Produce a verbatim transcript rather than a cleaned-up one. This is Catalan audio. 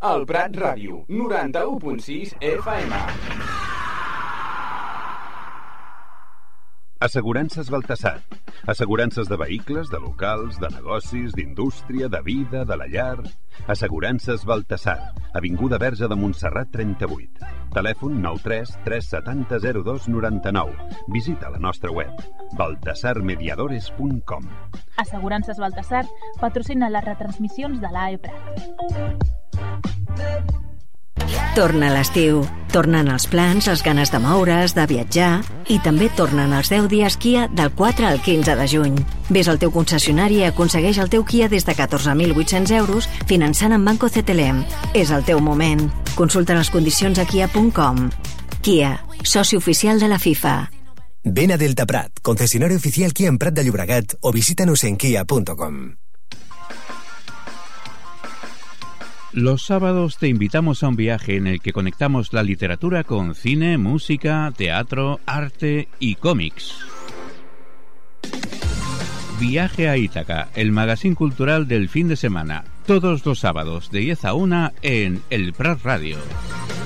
El Prat Ràdio, noranta-u punt sis F M. Assegurances Baltasar. Assegurances de vehicles, de locals, de negocis, d'indústria, de vida, de la llar... Assegurances Baltasar. Avinguda Verge de Montserrat trenta-vuit. Telèfon nou tres tres set zero zero dos nou nou. Visita la nostra web baltasar mediadores punt com. Assegurances Baltasar patrocina les retransmissions de l'A E Prat. Torna l'estiu. Tornen els plans, les ganes de moure's, de viatjar, i també tornen els deu dies Kia del quatre al quinze de juny. Ves al teu concessionari i aconsegueix el teu Kia des de catorze mil vuit-cents euros finançant amb Banco C T L M. És el teu moment. Consulta les condicions a kia punt com. Kia, soci oficial de la FIFA. Ven a Delta Prat, concesionario oficial Kia en Prat de Llobregat, o visítanos en kia punto com. Los sábados te invitamos a un viaje en el que conectamos la literatura con cine, música, teatro, arte y cómics. Viaje a Ítaca, el magazín cultural del fin de semana, todos los sábados de diez a una en El Prat Radio.